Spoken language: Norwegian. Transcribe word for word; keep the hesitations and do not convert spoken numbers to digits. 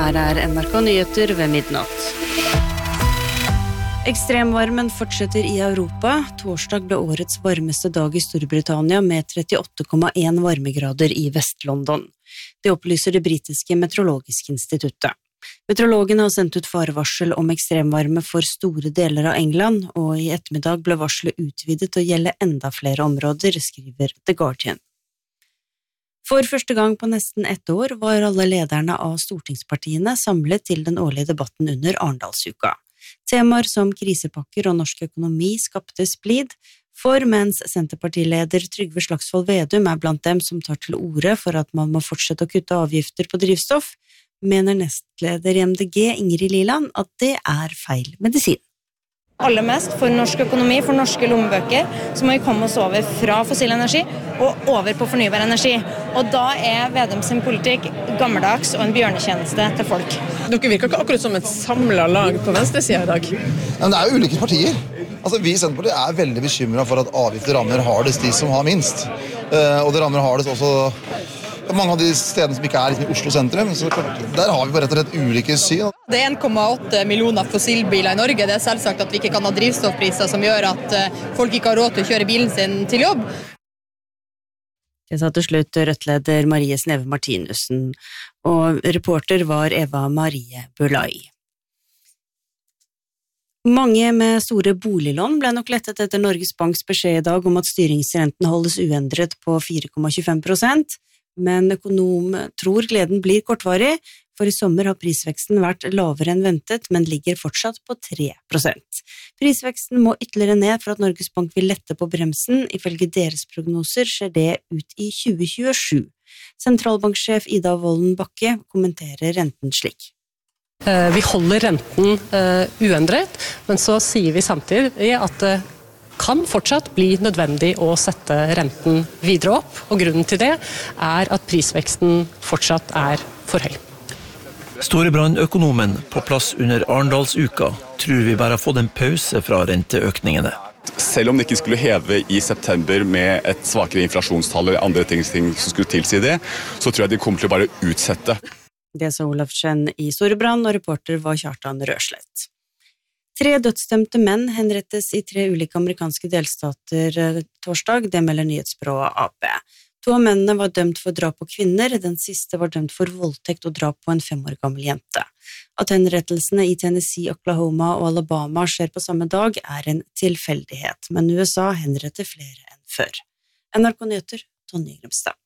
Her er N R K Nyheter ved midnatt. Ekstremvarmen fortsetter i Europa. Torsdag ble årets varmeste dag i Storbritannia med trettiåtte komma en varmegrader i Vest-London. Det opplyser det britiske meteorologiske instituttet. Meteorologen har sendt ut farevarsel om ekstremvarme for store deler av England, og i ettermiddag ble varselet utvidet til å gjelde enda flere områder, skriver The Guardian. For første gang på nesten ett år var alle lederne av stortingspartiene samlet til den årlige debatten under Arendalsuka. Temaer som krisepakker og norsk økonomi skapte splid, for mens Senterpartileder Trygve Slagsvold Vedum er blant dem som tar til orde for at man må fortsette å kutte avgifter på drivstoff, mener nestleder i M D G Ingrid Liland at det er feil medisin. Aller mest for norsk økonomi, for norske lommebøker, så må vi komme oss over fra fossil energi og over på fornybar energi. Og da er Vedum sin politikk gammeldags og en bjørnetjeneste til folk. Dere virker ikke akkurat som et samlet lag på venstresiden i dag. Men det er jo ulike partier. Altså, vi i Senterpartiet er veldig bekymret for at avgifter rammer hardest de som har minst. Og det rammer hardest også mange av de stedene som ikke er i Oslo sentrum, så der har vi bare rett og slett ulike syn. Det er en komma åtte millioner fossilbiler i Norge. Det er selvsagt at vi ikke kan ha drivstoffpriser som gjør at folk ikke har råd til å kjøre bilen sin til jobb. Det sa til slutt Rødt-leder Marie Sneve Martinussen, og reporter var Eva Marie Bulai. Mange med store boliglån ble nok lettet etter Norges Banks beskjed i dag om at styringsrenten holdes uendret på fire komma tjuefem prosent, men økonom tror gleden blir kortvarig, for i sommer har prisveksten vært lavere enn ventet, men ligger fortsatt på tre prosent. Prisveksten må ytterligere ned for at Norges Bank vil lette på bremsen. Ifølge deres prognoser skjer det ut i tjue tjuesju. Sentralbanksjef Ida Wolden Bakke kommenterer renten slik. Vi holder renten uendret, men så sier vi samtidig at det kan fortsatt bli nødvendig å sette renten videre opp, og grunnen til det er at prisveksten fortsatt er for høy. Storebrand-økonomen på plass under Arendalsuka tror vi bare har fått en pause fra renteøkningene. Selv om det ikke skulle heve i september med et svakere inflasjonstall eller andre ting som skulle tilsi det, så tror jeg de kommer til å bare utsette. Det sa Olaf Chen i Storebrand, og reporter var Kjartan Røslett. Tre dødsdømte menn henrettes i tre ulike amerikanske delstater torsdag, det melder nyhetsbyrået A P. To av mennene var dømt for drap på kvinner, den siste var dømt for voldtekt og drap på en fem år gammel jente. At henrettelsene i Tennessee, Oklahoma og Alabama skjer på samme dag er en tilfeldighet, men U S A henretter flere enn før. N R K Nyheter, Tonje Grimstad.